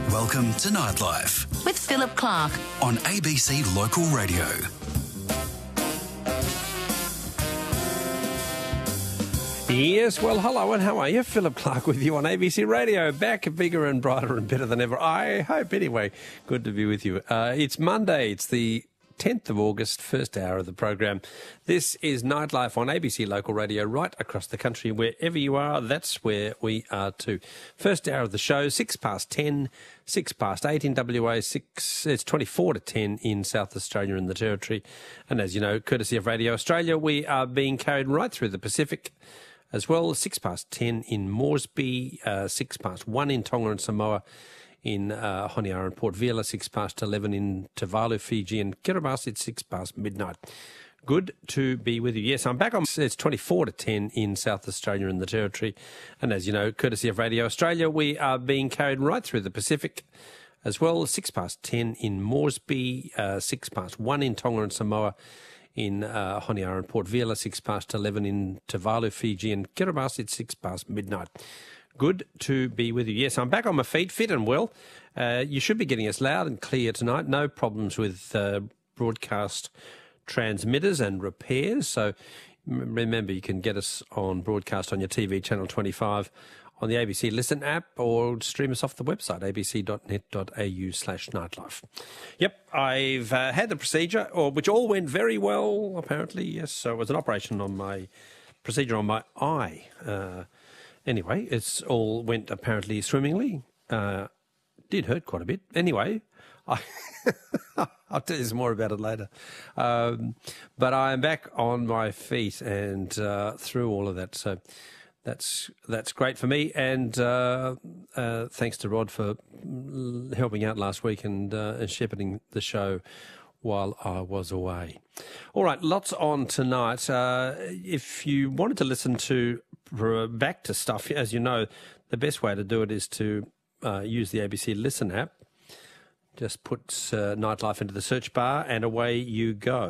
Welcome to Nightlife with Philip Clark on ABC Local Radio. Yes, well, hello and how are you? Philip Clark with you on ABC Radio, back bigger and brighter and better than ever. I hope, anyway. Good to be with you. It's Monday. It's the 10th of August, first hour of the program. This is Nightlife on ABC Local Radio, right across the country. Wherever you are, that's where we are too. First hour of the show, 10:06, 8 in WA, it's 24 to 10 in South Australia and the Territory. And as you know, courtesy of Radio Australia, we are being carried right through the Pacific as well. 10:06 in Moresby, 1:06 in Tonga and Samoa, in Honiara and Port Vila, 11:06 in Tuvalu, Fiji, and Kiribati, it's 6:00 midnight. Good to be with you. Yes, I'm back on. It's 24 to 10 in South Australia and the Territory. And as you know, courtesy of Radio Australia, we are being carried right through the Pacific as well. 10:06 in Moresby, 1:06 in Tonga and Samoa, in Honiara and Port Vila, 11:06 in Tuvalu, Fiji, and Kiribati, it's 6:00 midnight. Good to be with you. Yes, I'm back on my feet, fit and well. You should be getting us loud and clear tonight. No problems with broadcast transmitters and repairs. So remember, you can get us on broadcast on your TV, Channel 25, on the ABC Listen app, or stream us off the website, abc.net.au/nightlife. Yep, I've had the procedure, which all went very well, apparently. Yes, so it was an operation on my eye. Anyway, it's all went apparently swimmingly. Did hurt quite a bit. Anyway, I'll tell you some more about it later. But I am back on my feet and through all of that. So that's great for me. And thanks to Rod for helping out last week and shepherding the show while I was away. All right, lots on tonight. If you wanted to listen back to stuff, as you know, the best way to do it is to use the ABC Listen app. Just put Nightlife into the search bar and away you go.